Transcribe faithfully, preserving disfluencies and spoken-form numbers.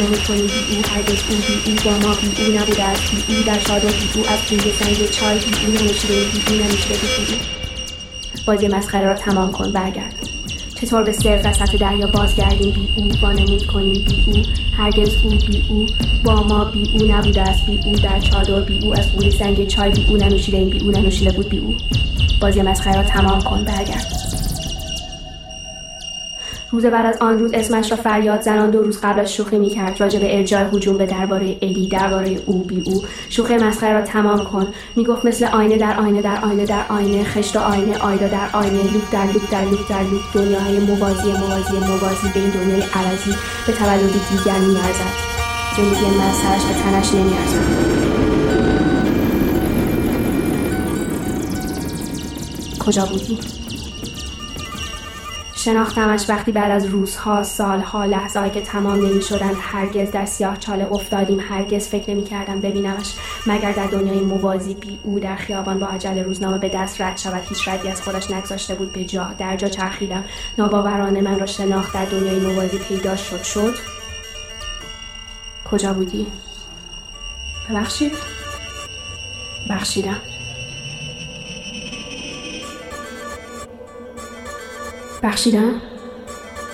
نمی‌کنیم بی او، هرگز او بی او با ما بی او نبوده است، بی او در چادر بی او از روی سنگ چای بی او ننوشیده بی او ننوشیده بی او. بازی مسخره را تمام کن، برگرد. چطور به صرف وسط دریا بازگردیم بی او، وانمود کنیم بی او، هرگز او بی او با ما بی او نبوده است، بی او در چادر بی او از روی سنگ چای بی او ننوشیده بی او ننوشیده بود بی او. بازی مسخره را تمام کن، برگرد. روز بعد از آن روز اسمش را فریاد زنان دو روز قبلش شوخی می‌کرد راجع به ارجاع هجوم به درباره الی، درباره او بی او. شوخی مسخره را تمام کن. میگفت مثل آینه در آینه در آینه در آینه، خشت و آینه، آیدا در آینه، لوپ در لوپ در لوپ در لوپ، دنیاهای موازی موازی موازی به این دنیای عوضی به تولدی دیگر می‌ارزد. زندگی من سرش به تنش نمی‌ارزد. کجا بودی؟ شناختمش وقتی بعد از روزها، سالها، لحظه‌ای که تمام نمی‌شدند، هرگز در سیاه چاله افتادیم. هرگز فکر نمی‌کردم ببینمش مگر در دنیای موازی بی او در خیابان با عجله روزنامه به دست رد شود. هیچ ردی از خودش نگذاشته بود به جا. در جا چرخیدم. ناباورانه من را شناخت در دنیای موازی پیدا شد. شد؟ کجا بودی؟ ببخشید؟ بخشیدم. بخشیدم؟